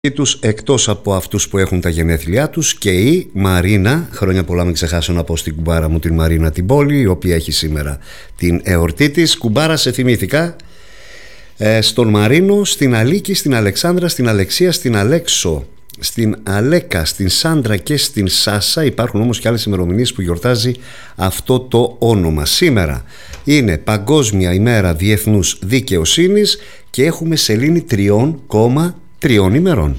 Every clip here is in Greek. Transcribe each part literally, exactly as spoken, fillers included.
τους, εκτός από αυτούς που έχουν τα γενέθλιά τους, και η Μαρίνα, χρόνια πολλά μην ξεχάσω να πω στην κουμπάρα μου την Μαρίνα την πόλη, η οποία έχει σήμερα την εορτή της. Κουμπάρα, σε θυμήθηκα. ε, Στον Μαρίνο, στην Αλίκη, στην Αλεξάνδρα, στην Αλεξία, στην Αλέξο, στην Αλέκα, στην Σάντρα και στην Σάσα. Υπάρχουν όμως και άλλες ημερομηνίες που γιορτάζει αυτό το όνομα. Σήμερα είναι Παγκόσμια ημέρα Διεθνούς Δικαιοσύνης και έχουμε σελήνη τριών κόμμα τριών ημερών.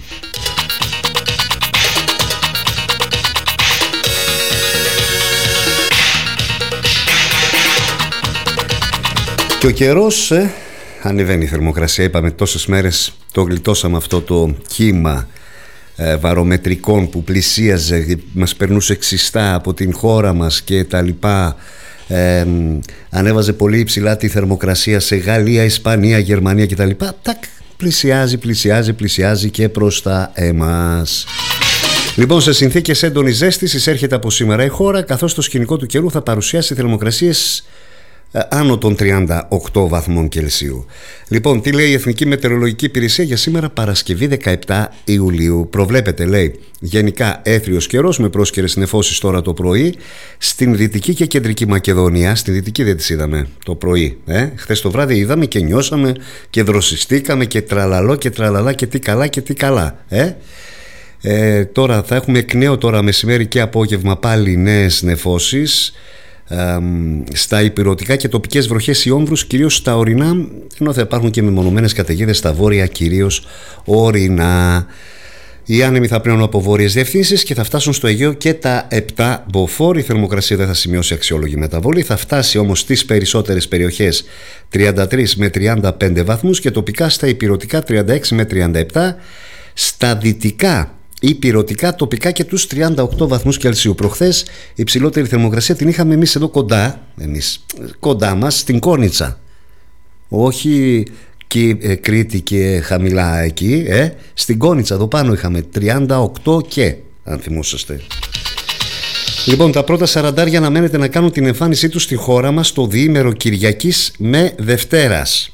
Και ο καιρός, ε, ανεβαίνει η θερμοκρασία. Είπαμε τόσες μέρες το γλιτώσαμε αυτό το κύμα ε, βαρομετρικών που πλησίαζε, μας περνούσε ξιστά από την χώρα μας και τα λοιπά. Ε, ανέβαζε πολύ υψηλά τη θερμοκρασία σε Γαλλία, Ισπανία, Γερμανία και τα λοιπά. Τακ, πλησιάζει, πλησιάζει, πλησιάζει και προς τα εμάς. Λοιπόν, σε συνθήκες έντονης ζέστης εισέρχεται από σήμερα η χώρα, καθώς το σκηνικό του καιρού θα παρουσιάσει θερμοκρασίες ε, άνω των τριάντα οκτώ βαθμών Κελσίου. Λοιπόν, τι λέει η Εθνική Μετεωρολογική Υπηρεσία για σήμερα Παρασκευή δεκαεπτά Ιουλίου? Προβλέπεται, λέει, γενικά έθριος καιρός με πρόσκαιρες νεφώσεις τώρα το πρωί στην Δυτική και Κεντρική Μακεδονία. Στη Δυτική δεν τις είδαμε το πρωί, ε? Χθες το βράδυ είδαμε και νιώσαμε και δροσιστήκαμε και τραλαλό και τραλαλά και τι καλά και τι καλά, ε? Ε, τώρα θα έχουμε εκ νέου τώρα μεσημέρι και απόγευμα πάλι νέες νεφώσεις ε, στα ηπειρωτικά και τοπικές βροχές ή όμβρους, κυρίως στα ορεινά, ενώ θα υπάρχουν και μεμονωμένες καταιγίδες στα βόρεια, κυρίως ορεινά. Οι άνεμοι θα πλέουν από βόρειες διευθύνσεις και θα φτάσουν στο Αιγαίο και τα επτά μποφόρ. Η θερμοκρασία δεν θα σημειώσει αξιόλογη μεταβολή, θα φτάσει όμως στις περισσότερες περιοχές τριάντα τρεις με τριάντα πέντε βαθμούς και τοπικά στα ηπειρωτικά τριάντα έξι με τριάντα επτά, στα δυτικά ηπειρωτικά τοπικά και τους τριάντα οκτώ βαθμούς Κελσίου. Προχθές η υψηλότερη θερμοκρασία την είχαμε εμείς εδώ κοντά, εμείς, κοντά μας στην Κόνιτσα, όχι και, ε, Κρήτη και χαμηλά εκεί, ε, στην Κόνιτσα εδώ πάνω είχαμε τριάντα οκτώ και, αν θυμόσαστε. Λοιπόν, τα πρώτα σαραντάρια αναμένεται να κάνουν την εμφάνισή τους στη χώρα μας το διήμερο Κυριακής με Δευτέρας.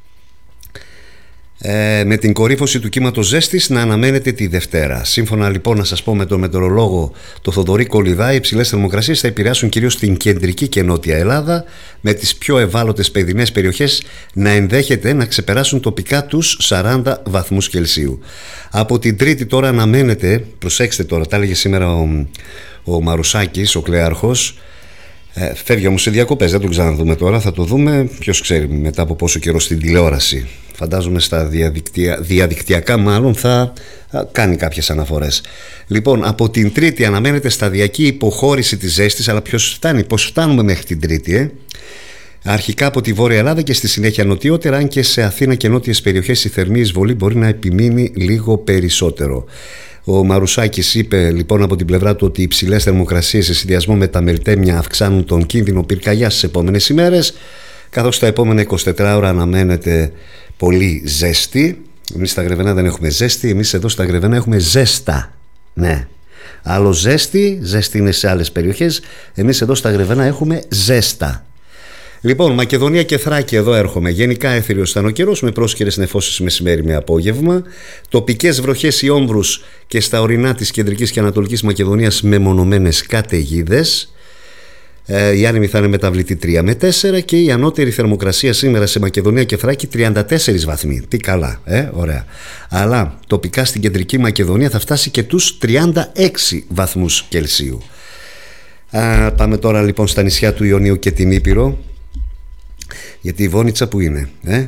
Ε, με την κορύφωση του κύματος ζέστης να αναμένεται τη Δευτέρα. Σύμφωνα λοιπόν, να σας πω, με τον μετεωρολόγο το Θοδωρή Κολιδά, οι υψηλές θερμοκρασίες θα επηρεάσουν κυρίως την κεντρική και νότια Ελλάδα, με τις πιο ευάλωτες παιδινές περιοχές να ενδέχεται να ξεπεράσουν τοπικά τους σαράντα βαθμούς Κελσίου. Από την Τρίτη τώρα αναμένεται, προσέξτε τώρα, τα έλεγε σήμερα ο, ο Μαρουσάκης, ο κλέαρχος, ε, φεύγει όμως σε διακοπές, δεν τον ξαναδούμε τώρα, θα το δούμε ποιος ξέρει μετά από πόσο καιρό στην τηλεόραση. Φαντάζομαι στα διαδικτυα... διαδικτυακά μάλλον θα κάνει κάποιες αναφορές. Λοιπόν, από την Τρίτη αναμένεται σταδιακή υποχώρηση της ζέστης, αλλά ποιος φτάνει, πώς φτάνουμε μέχρι την Τρίτη, ε? Αρχικά από τη Βόρεια Ελλάδα και στη συνέχεια νοτιότερα, αν και σε Αθήνα και νότιες περιοχές η θερμή εισβολή μπορεί να επιμείνει λίγο περισσότερο. Ο Μαρουσάκης είπε λοιπόν από την πλευρά του ότι οι υψηλές θερμοκρασίες σε συνδυασμό με τα μελτέμια αυξάνουν τον κίνδυνο πυρκαγιάς στις επόμενες ημέρες, καθώς τα επόμενα εικοσιτέσσερις ώρα αναμένεται πολύ ζέστη. Εμείς στα Γρεβενά δεν έχουμε ζέστη, εμείς εδώ στα Γρεβενά έχουμε ζέστα. Ναι. Άλλο ζέστη, ζέστη είναι σε άλλες περιοχές, εμείς εδώ στα Γρεβενά έχουμε ζέστα. Λοιπόν, Μακεδονία και Θράκη, εδώ έρχομαι. Γενικά έθριος ήταν ο καιρός με πρόσκαιρες νεφώσεις μεσημέρι με απόγευμα. Τοπικές βροχές ή όμβρους και στα ορεινά της κεντρικής και ανατολικής Μακεδονίας με μονομένες καταιγίδες. Ε, η άνεμη θα είναι μεταβλητή τρία με τέσσερα και η ανώτερη θερμοκρασία σήμερα σε Μακεδονία και Θράκη τριάντα τέσσερα βαθμοί. Τι καλά, ε, ωραία. Αλλά τοπικά στην κεντρική Μακεδονία θα φτάσει και τους τριάντα έξι βαθμούς Κελσίου. Α, πάμε τώρα λοιπόν στα νησιά του Ιωνίου και την Ήπειρο. Γιατί η Βόνιτσα που είναι, ε?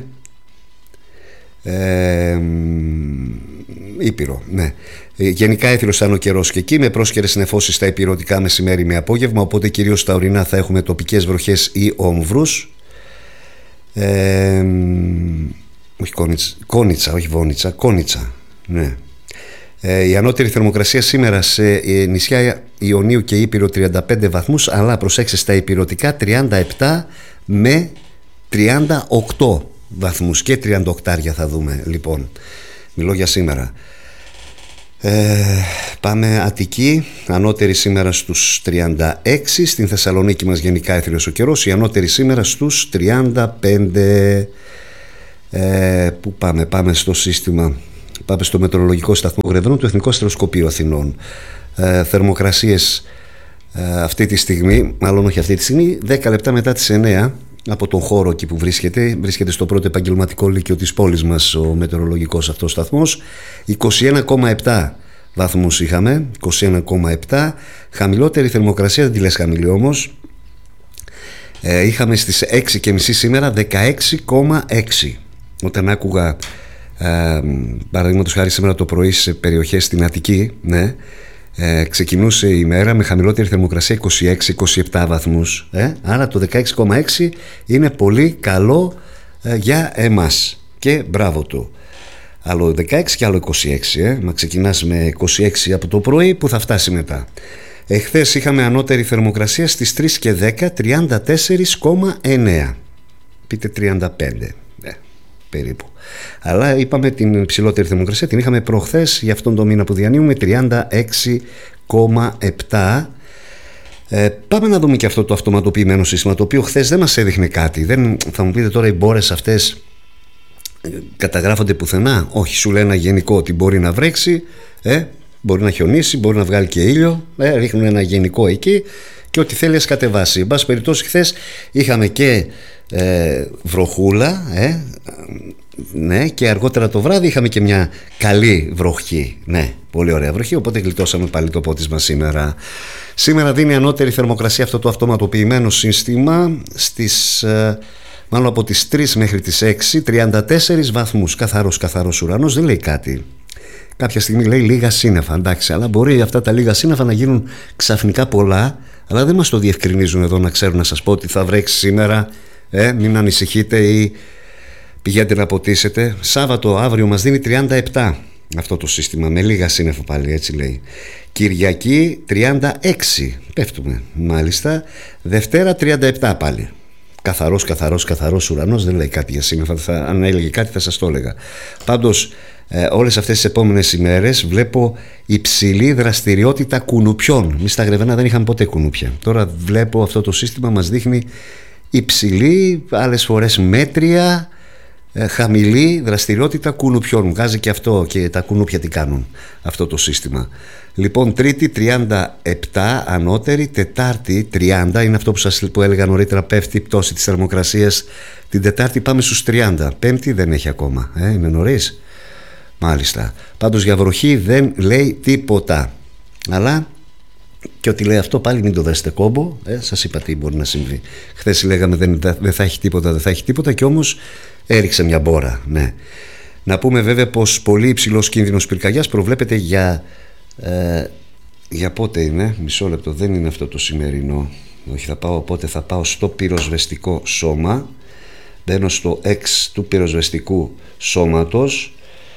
Ε, Ήπειρο, ναι. Γενικά έθριος ήταν ο καιρός και εκεί, με πρόσκαιρες νεφώσεις στα ηπειρωτικά μεσημέρι με απόγευμα, οπότε κυρίως στα ορεινά θα έχουμε τοπικές βροχές ή όμβρους. Ε, όχι Κόνιτσα, Κόνιτσα, όχι Βόνιτσα, Κόνιτσα, ναι. Ε, η ανώτερη θερμοκρασία σήμερα σε νησιά Ιωνίου και Ήπειρο τριάντα πέντε βαθμούς, αλλά προσέξτε στα ηπειρωτικά τριάντα επτά με τριάντα οκτώ βαθμούς και τριάντα οκτώ θα δούμε λοιπόν. Μιλώ για σήμερα. Ε, πάμε Αττική, ανώτερη σήμερα στους τριάντα έξι, στην Θεσσαλονίκη μας γενικά έθριος ο καιρός, η ανώτερη σήμερα στους τριάντα πέντε. Ε, πού πάμε, πάμε στο σύστημα Πάμε στο μετεωρολογικό σταθμό Γρεδρών του Εθνικού Αστεροσκοπείου Αθηνών. Ε, θερμοκρασίες ε, αυτή τη στιγμή, μάλλον όχι αυτή τη στιγμή, δέκα λεπτά μετά τις εννέα από τον χώρο εκεί που βρίσκεται. Βρίσκεται στο πρώτο επαγγελματικό λύκειο της πόλης μας ο μετεωρολογικός αυτός σταθμός. είκοσι ένα κόμμα επτά βαθμούς είχαμε, είκοσι ένα κόμμα επτά. Χαμηλότερη θερμοκρασία, δεν τη λες χαμηλή όμως. Ε, είχαμε στις έξι και μισή σήμερα δεκαέξι κόμμα έξι. Όταν άκουγα ε, παραδείγματος χάρη σήμερα το πρωί σε περιοχές στην Αττική, ναι, ε, ξεκινούσε η μέρα με χαμηλότερη θερμοκρασία είκοσι έξι είκοσι επτά βαθμούς, ε, άρα το δεκαέξι κόμμα έξι είναι πολύ καλό ε, για εμάς και μπράβο του. Άλλο δεκαέξι και άλλο είκοσι έξι, ε. Μα ξεκινάς με είκοσι έξι από το πρωί, που θα φτάσει μετά. Εχθές είχαμε ανώτερη θερμοκρασία στις τρεις και δέκα τριάντα τέσσερα κόμμα εννέα. Πείτε τριάντα πέντε, ε, περίπου. Αλλά είπαμε την υψηλότερη θερμοκρασία την είχαμε προχθές για αυτόν τον μήνα που διανύουμε, τριάντα έξι κόμμα επτά. Ε, πάμε να δούμε και αυτό το αυτοματοποιημένο σύστημα, το οποίο χθες δεν μας έδειχνε κάτι. Δεν, θα μου πείτε τώρα, οι μπόρες αυτές καταγράφονται πουθενά? Όχι, σου λέει ένα γενικό ότι μπορεί να βρέξει, ε, μπορεί να χιονίσει, μπορεί να βγάλει και ήλιο, ε, ρίχνουν ένα γενικό εκεί και ό,τι θέλει ας κατεβάσει. Εν πάση περιπτώσει, χθες είχαμε και ε, βροχούλα, ε, ναι, και αργότερα το βράδυ είχαμε και μια καλή βροχή, ναι, πολύ ωραία βροχή, οπότε γλιτώσαμε πάλι το πότισμα σήμερα. Σήμερα δίνει ανώτερη θερμοκρασία αυτό το αυτοματοποιημένο σύστημα στις... Ε, μάλλον από τις τρεις μέχρι τις έξι, τριάντα τέσσερις βαθμούς, καθαρός καθαρός ουρανός, δεν λέει κάτι. Κάποια στιγμή λέει λίγα σύννεφα, εντάξει, αλλά μπορεί αυτά τα λίγα σύννεφα να γίνουν ξαφνικά πολλά, αλλά δεν μας το διευκρινίζουν εδώ να ξέρουν να σας πω ότι θα βρέξει σήμερα, ε, μην ανησυχείτε ή πηγαίνετε να ποτίσετε. Σάββατο αύριο μας δίνει τριάντα επτά αυτό το σύστημα, με λίγα σύννεφα πάλι, έτσι λέει. Κυριακή τριάντα έξι, πέφτουμε μάλιστα. Δευτέρα τριάντα επτά πάλι. Καθαρός, καθαρός, καθαρός ουρανός, δεν λέει κάτι για σύννεφα. Θα, αν έλεγε κάτι θα σας το έλεγα. Πάντως, ε, όλες αυτές τις επόμενες ημέρες βλέπω υψηλή δραστηριότητα κουνουπιών. Εμείς στα Γρεβένα δεν είχαμε ποτέ κουνούπια. Τώρα βλέπω αυτό το σύστημα μας δείχνει υψηλή, άλλες φορές μέτρια, ε, χαμηλή δραστηριότητα κουνουπιών. Βγάζει και αυτό, και τα κουνούπια τι κάνουν αυτό το σύστημα. Λοιπόν, Τρίτη τριάντα επτά ανώτερη, Τετάρτη τριάντα, είναι αυτό που σας που έλεγα νωρίτερα, πέφτει η πτώση της θερμοκρασίας. Την Τετάρτη πάμε στους τριάντα, Πέμπτη δεν έχει ακόμα, ε, είναι νωρίς. Μάλιστα. Πάντως για βροχή δεν λέει τίποτα. Αλλά και ότι λέει αυτό πάλι μην το δέσετε κόμπο, ε, σας είπα τι μπορεί να συμβεί. Χθες λέγαμε δεν, δεν θα έχει τίποτα, δεν θα έχει τίποτα, και όμως έριξε μια μπόρα, ναι. Να πούμε βέβαια πως πολύ υψηλός κίνδυνος πυρκαγιάς προβλέπεται για... Ε, για πότε είναι, μισό λεπτό, δεν είναι αυτό το σημερινό, όχι, θα πάω, οπότε θα πάω στο πυροσβεστικό σώμα, μπαίνω στο X του πυροσβεστικού σώματος,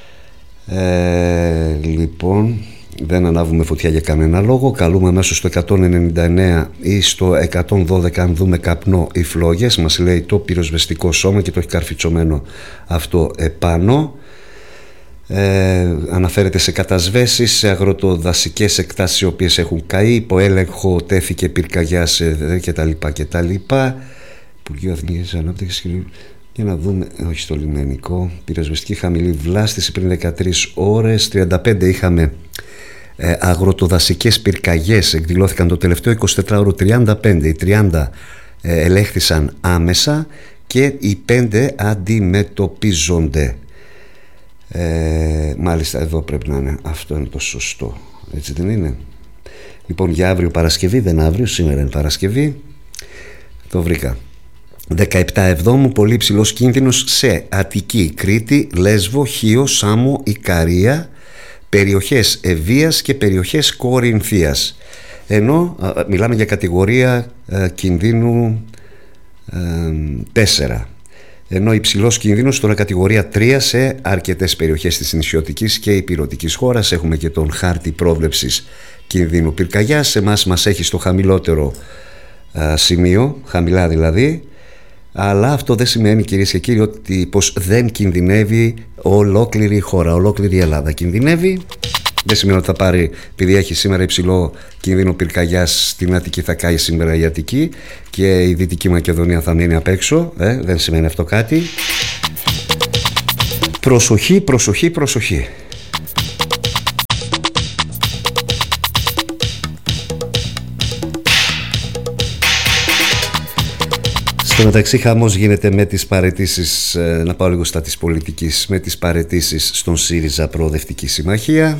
ε, λοιπόν δεν ανάβουμε φωτιά για κανένα λόγο, καλούμε μέσα στο εκατόν ενενήντα εννέα ή στο εκατόν δώδεκα αν δούμε καπνό ή φλόγες, μας λέει το πυροσβεστικό σώμα και το έχει καρφιτσωμένο αυτό επάνω. Ε, αναφέρεται σε κατασβέσεις, σε αγροτοδασικές εκτάσεις οι οποίες έχουν καεί, υπό έλεγχο τέθηκε πυρκαγιά κτλ. κτλ. Υπουργείο Εθνικής Ανάπτυξης, για να δούμε, όχι στο λιμενικό, πυροσβεστική χαμηλή βλάστηση πριν δεκατρείς ώρες, τριάντα πέντε είχαμε ε, αγροτοδασικές πυρκαγιές, εκδηλώθηκαν το τελευταίο εικοσιτετράωρο τριάντα πέντε, οι τριάντα ε, ελέγχθησαν άμεσα και οι πέντε αντιμετωπίζονται. Ε, μάλιστα εδώ πρέπει να είναι, αυτό είναι το σωστό, έτσι δεν είναι? Λοιπόν, για αύριο Παρασκευή, δεν αύριο, σήμερα είναι Παρασκευή, το βρήκα. δεκαεπτά Εβδόμου, πολύ υψηλός κίνδυνος σε Αττική, Κρήτη, Λέσβο, Χίο, Σάμο, Ικαρία, περιοχές Ευβοίας και περιοχές Κορινθίας. Ενώ α, μιλάμε για κατηγορία α, κινδύνου α, τέσσερα. Ενώ υψηλός κίνδυνος τώρα κατηγορία τρία σε αρκετές περιοχές της νησιωτικής και υπηρετικής χώρας. Έχουμε και τον χάρτη πρόβλεψης κινδύνου πυρκαγιάς. Σε εμάς μας έχει στο χαμηλότερο α, σημείο, χαμηλά δηλαδή. Αλλά αυτό δεν σημαίνει, κυρίες και κύριοι, ότι πως δεν κινδυνεύει ολόκληρη η χώρα, ολόκληρη η Ελλάδα. Κινδυνεύει. Δεν σημαίνει ότι θα πάρει, επειδή έχει σήμερα υψηλό κίνδυνο πυρκαγιάς στην Αττική, θα κάει σήμερα η Αττική και η Δυτική Μακεδονία θα μείνει απ' έξω. Ε, δεν σημαίνει αυτό κάτι. Προσοχή, προσοχή, προσοχή. Στο μεταξύ χαμός γίνεται με τις παραιτήσεις, να πάω λίγο στα της πολιτικής, με τις παραιτήσεις στον ΣΥΡΙΖΑ Προοδευτική Συμμαχία.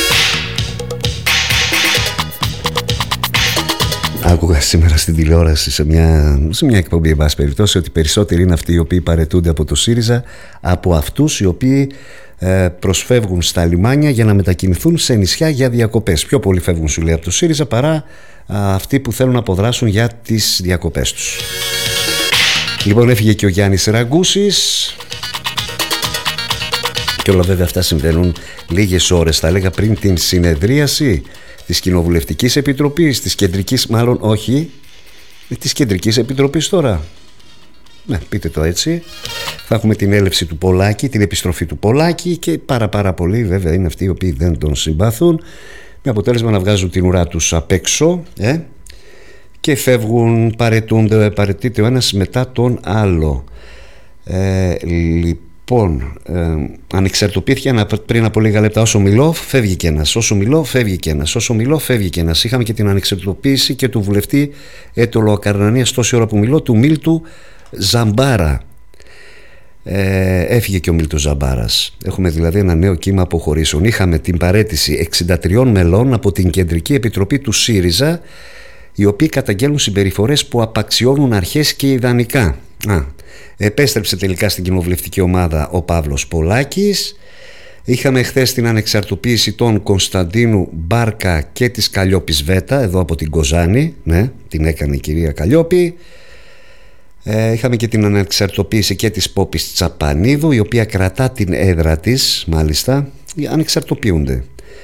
Άκουγα σήμερα στην τηλεόραση σε μια, σε μια εκπομπή, εν πάση περιπτώσει, ότι περισσότεροι είναι αυτοί οι οποίοι παραιτούνται από το ΣΥΡΙΖΑ από αυτούς οι οποίοι ε, προσφεύγουν στα λιμάνια για να μετακινηθούν σε νησιά για διακοπές. Πιο πολλοί φεύγουν, σου λέει, από το ΣΥΡΙΖΑ παρά α, αυτοί που θέλουν να αποδράσουν για τις διακοπές τους. Λοιπόν, έφυγε και ο Γιάννης Ραγκούσης. Και όλα βέβαια αυτά συμβαίνουν λίγες ώρες, θα έλεγα, πριν την συνεδρίαση της Κοινοβουλευτικής Επιτροπής, της Κεντρικής, μάλλον όχι, της Κεντρικής Επιτροπής τώρα. Ναι, πείτε το έτσι. Θα έχουμε την έλευση του Πολάκη, την επιστροφή του Πολάκη και πάρα πάρα πολλοί βέβαια είναι αυτοί οι οποίοι δεν τον συμπάθουν, με αποτέλεσμα να βγάζουν την ουρά τους απ' έξω ε? και φεύγουν, παρετούνται, παρετείται ο ένας μετά τον άλλο. Ε, λοιπόν, ε, ανεξαρτοποιήθηκε πριν από λίγα λεπτά. Όσο μιλώ φεύγει και ένας, όσο μιλώ φεύγει και ένας, όσο μιλώ φεύγει και ένας. Είχαμε και την ανεξαρτοποίηση και του βουλευτή έτολο Ακαρνανίας τόση ώρα που μιλώ, του Μίλτου Ζαμπάρα. Ε, έφυγε και ο Μίλτος Ζαμπάρας. Έχουμε δηλαδή ένα νέο κύμα αποχωρήσεων. Είχαμε την παραίτηση εξήντα τριών μελών από την Κεντρική Επιτροπή του ΣΥΡΙΖΑ, οι οποίοι καταγγέλνουν συμπεριφορές που απαξιώνουν αρχές και ιδανικά. Α, επέστρεψε τελικά στην κοινοβουλευτική ομάδα ο Παύλος Πολάκης. Είχαμε χθες την ανεξαρτοποίηση των Κωνσταντίνου Μπάρκα και της Καλλιόπης Βέτα, εδώ από την Κοζάνη. Ναι, την έκανε η κυρία Καλλιόπη. Ε, είχαμε και την ανεξαρτοποίηση και της Πόπης Τσαπανίδου, η οποία κρατά την έδρα της, μάλιστα. Ανεξαρτοποιούνται.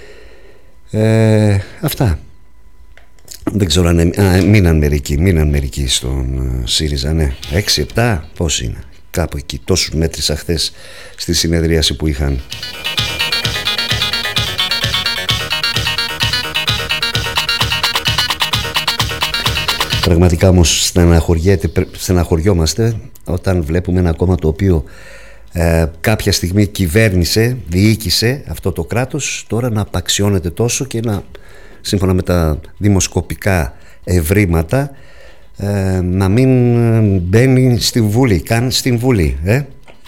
Ε, αυτά. Δεν ξέρω αν α, μείναν μερικοί, μείναν μερικοί στον uh, ΣΥΡΙΖΑ, ναι. έξι επτά, πώς είναι. Κάπου εκεί, τόσους μέτρησα χθες στη συνεδρίαση που είχαν. Πραγματικά όμως στεναχωριόμαστε όταν βλέπουμε ένα κόμμα το οποίο ε, κάποια στιγμή κυβέρνησε, διοίκησε αυτό το κράτος, τώρα να απαξιώνεται τόσο και να, σύμφωνα με τα δημοσκοπικά ευρήματα, ε, να μην μπαίνει στην Βουλή, καν στην Βουλή. Ε?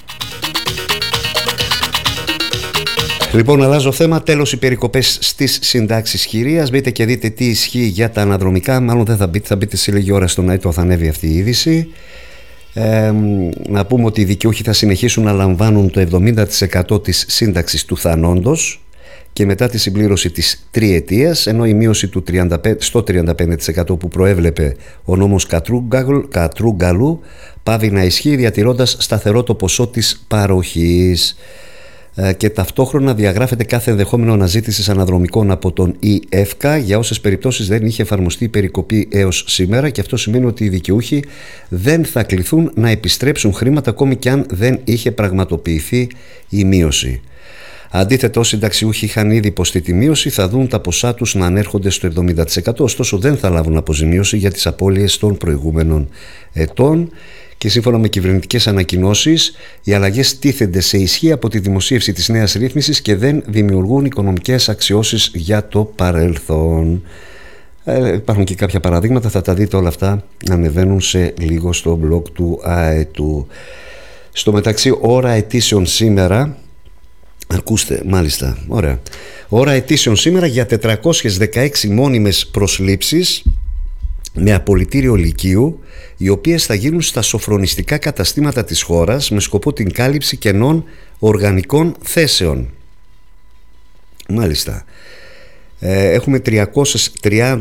Λοιπόν, αλλάζω θέμα. Τέλος οι περικοπές στις συντάξεις χειρίας. Μπείτε και δείτε τι ισχύει για τα αναδρομικά. Μάλλον δεν θα μπείτε, θα μπείτε σε λίγη ώρα στον ΑΕΤΟ, θα ανέβει αυτή η είδηση. Ε, να πούμε ότι οι δικαιούχοι θα συνεχίσουν να λαμβάνουν το εβδομήντα τοις εκατό της σύνταξης του θανόντος και μετά τη συμπλήρωση της τριετίας, ενώ η μείωση του τριάντα πέντε, στο τριάντα πέντε τοις εκατό που προέβλεπε ο νόμος Κατρούγκαλου πάβει να ισχύει, διατηρώντας σταθερό το ποσό της παροχής. Και ταυτόχρονα διαγράφεται κάθε ενδεχόμενο αναζήτησης αναδρομικών από τον ΙΕΦΚΑ για όσες περιπτώσεις δεν είχε εφαρμοστεί η περικοπή έως σήμερα, και αυτό σημαίνει ότι οι δικαιούχοι δεν θα κληθούν να επιστρέψουν χρήματα ακόμη και αν δεν είχε πραγματοποιηθεί η μείωση. Αντίθετα, όσοι συνταξιούχοι είχαν ήδη υποστεί τη μείωση θα δουν τα ποσά τους να ανέρχονται στο εβδομήντα τοις εκατό, ωστόσο δεν θα λάβουν αποζημίωση για τις απώλειες των προηγούμενων ετών. Και σύμφωνα με κυβερνητικές ανακοινώσεις, οι αλλαγές τίθενται σε ισχύ από τη δημοσίευση της νέας ρύθμισης και δεν δημιουργούν οικονομικές αξιώσεις για το παρελθόν. Ε, υπάρχουν και κάποια παραδείγματα, θα τα δείτε όλα αυτά να ανεβαίνουν σε λίγο στο blog του ΑΕΤΟΥ. Στο μεταξύ, ώρα αιτήσεων σήμερα. Ακούστε, μάλιστα, ωραία. Ώρα αιτήσεων σήμερα για τετρακόσιες δεκαέξι μόνιμες προσλήψεις με απολυτήριο λυκείου, οι οποίες θα γίνουν στα σοφρονιστικά καταστήματα της χώρας με σκοπό την κάλυψη κενών οργανικών θέσεων. Μάλιστα. Ε, έχουμε τριακόσιες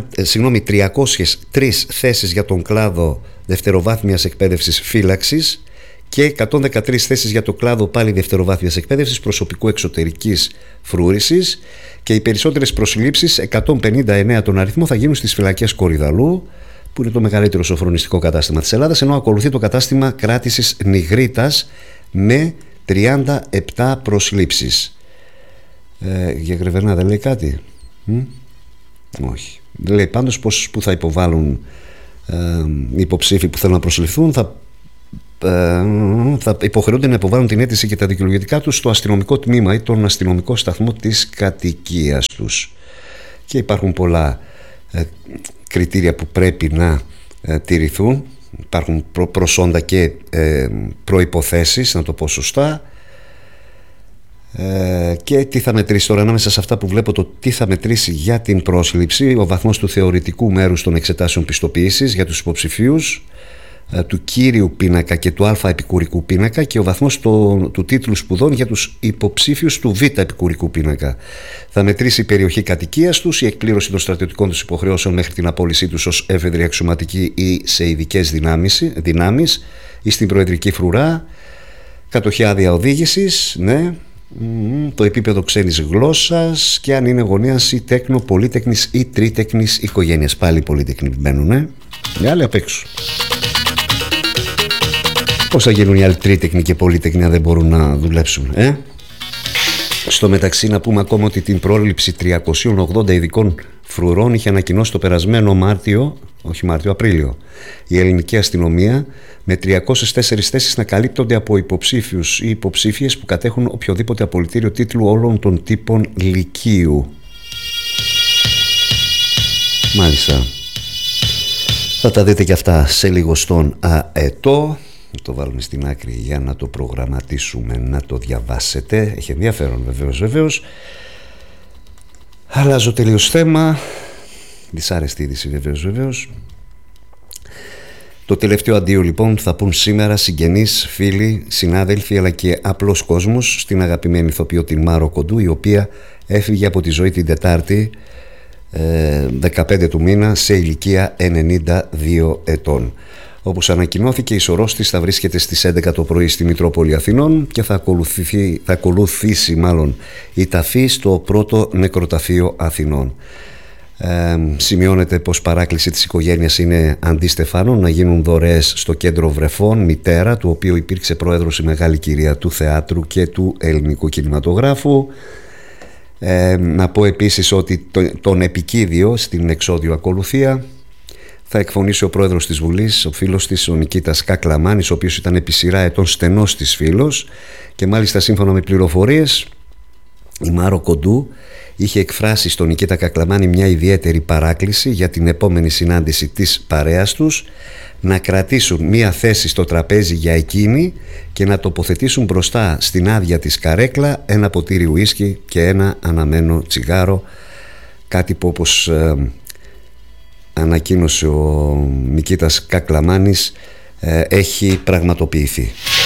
τρεις θέσεις για τον κλάδο δευτεροβάθμιας εκπαίδευσης φύλαξης και εκατόν δεκατρείς θέσεις για το κλάδο πάλι δευτεροβάθμιας εκπαίδευσης προσωπικού εξωτερικής φρούρησης, και οι περισσότερες προσλήψεις, εκατόν πενήντα εννέα τον αριθμό, θα γίνουν στις φυλακές Κορυδαλού, που είναι το μεγαλύτερο σοφρονιστικό κατάστημα της Ελλάδας, ενώ ακολουθεί το κατάστημα κράτησης Νιγρίτας με τριάντα επτά προσλήψεις. Ε, για Γρεβενά δεν λέει κάτι? Μ? Όχι. Δεν λέει πάντως πως που θα υποβάλουν ε, οι υποψήφοι που θέλουν να προσληφθούν, θα, ε, θα υποχρεούνται να υποβάλουν την αίτηση και τα δικαιολογητικά τους στο αστυνομικό τμήμα ή τον αστυνομικό σταθμό της κατοικίας τους. Και υπάρχουν πολλά ε, κριτήρια που πρέπει να ε, τηρηθούν υπάρχουν προ, προσόντα και ε, προϋποθέσεις, να το πω σωστά. Ε, και τι θα μετρήσει τώρα, ανάμεσα σε αυτά που βλέπω, το τι θα μετρήσει για την πρόσληψη, ο βαθμός του θεωρητικού μέρους των εξετάσεων πιστοποίησης για τους υποψηφίους, ε, του κύριου πίνακα και του α επικουρικού πίνακα, και ο βαθμός το, του τίτλου σπουδών για τους υποψήφιους του β επικουρικού πίνακα. Θα μετρήσει η περιοχή κατοικίας τους, η εκπλήρωση των στρατιωτικών τους υποχρεώσεων μέχρι την απόλυσή τους ως έφεδροι αξιωματικοί ή σε ειδικές δυνάμεις ή στην προεδρική φρουρά, κατοχή άδεια οδήγησης, ναι. Mm, το επίπεδο ξένης γλώσσας και αν είναι γωνίας ή τέκνο, πολύτεκνης ή τρίτεκνης οικογένειας. Πάλι πολύτεκνοι μπαίνουν, ε. Οι άλλοι απ' έξω. Πώς θα γίνουν οι άλλοι τρίτεκνοι και πολύτεκνοι αν δεν μπορούν να δουλέψουν, ε? Στο μεταξύ να πούμε ακόμα ότι την πρόληψη τριακόσιων ογδόντα ειδικών φρουρών είχε ανακοινώσει το περασμένο Μάρτιο, όχι Μάρτιο, Απρίλιο, η ελληνική αστυνομία, με τριακόσιες τέσσερις θέσεις να καλύπτονται από υποψήφιους ή υποψήφιες που κατέχουν οποιοδήποτε απολυτήριο τίτλου όλων των τύπων λυκείου. Μάλιστα. Θα τα δείτε και αυτά σε λίγο στον ΑΕΤΟ. Το βάλουμε στην άκρη για να το προγραμματίσουμε, να το διαβάσετε. Έχει ενδιαφέρον βεβαίως, βεβαίως. Αλλάζω τελείως θέμα. Δυσάρεστη είδηση βεβαίως, βεβαίως. Το τελευταίο αντίο λοιπόν θα πούν σήμερα συγγενείς, φίλοι, συνάδελφοι αλλά και απλός κόσμος στην αγαπημένη ηθοποιό την Μάρο Κοντού, η οποία έφυγε από τη ζωή την Τετάρτη δεκαπέντε του μήνα σε ηλικία ενενήντα δύο ετών. Όπως ανακοινώθηκε, η σωρός της θα βρίσκεται στις έντεκα το πρωί στη Μητρόπολη Αθηνών και θα ακολουθήσει, θα ακολουθήσει μάλλον η ταφή στο πρώτο νεκροταφείο Αθηνών. Ε, σημειώνεται πως παράκληση της οικογένειας είναι αντί Στεφάνων να γίνουν δωρεές στο κέντρο Βρεφών Μητέρα, του οποίου υπήρξε πρόεδρος η μεγάλη κυρία του θεάτρου και του ελληνικού κινηματογράφου. Ε, να πω επίσης ότι το, τον επικίδιο στην εξώδιο ακολουθία θα εκφωνήσει ο πρόεδρος της Βουλής, ο φίλος της, ο Νικήτας Κακλαμάνης, ο οποίος ήταν επί σειρά ετών στενός της φίλος, και μάλιστα σύμφωνα με πληροφορίες η Μάρο Κοντού είχε εκφράσει στον Νικήτα Κακλαμάνη μια ιδιαίτερη παράκληση για την επόμενη συνάντηση της παρέας τους, να κρατήσουν μια θέση στο τραπέζι για εκείνη και να τοποθετήσουν μπροστά στην άδεια της καρέκλα ένα ποτήρι ουίσκι και ένα αναμένο τσιγάρο, κάτι που όπως ε, ανακοίνωσε ο Νικήτας Κακλαμάνης ε, έχει πραγματοποιηθεί.